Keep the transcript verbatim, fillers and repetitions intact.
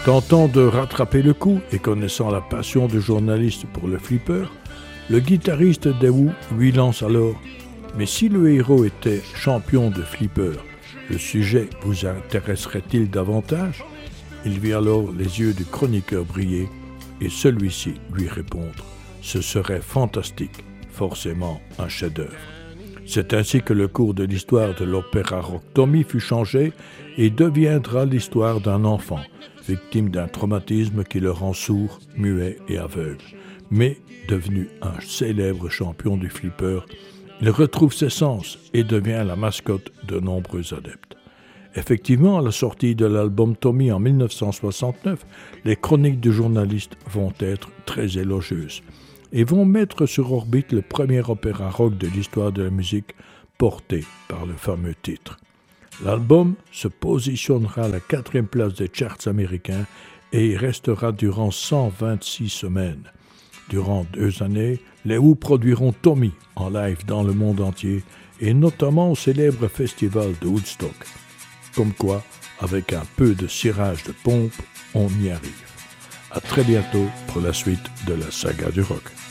Tentant de rattraper le coup et connaissant la passion du journaliste pour le flipper, le guitariste des Who lui lance alors « Mais si le héros était champion de flipper, le sujet vous intéresserait-il davantage ?» Il vit alors les yeux du chroniqueur briller et celui-ci lui répondre « Ce serait fantastique, forcément un chef-d'œuvre. » C'est ainsi que le cours de l'histoire de l'opéra rock Tommy fut changé et deviendra l'histoire d'un enfant, victime d'un traumatisme qui le rend sourd, muet et aveugle. Mais, devenu un célèbre champion du flipper, il retrouve ses sens et devient la mascotte de nombreux adeptes. Effectivement, à la sortie de l'album Tommy en dix-neuf cent soixante-neuf, les chroniques du journaliste vont être très élogieuses et vont mettre sur orbite le premier opéra rock de l'histoire de la musique porté par le fameux titre. L'album se positionnera à la quatrième place des charts américains et y restera durant cent vingt-six semaines. Durant deux années, les Who produiront Tommy en live dans le monde entier et notamment au célèbre festival de Woodstock. Comme quoi, avec un peu de cirage de pompe, on y arrive. À très bientôt pour la suite de la saga du rock.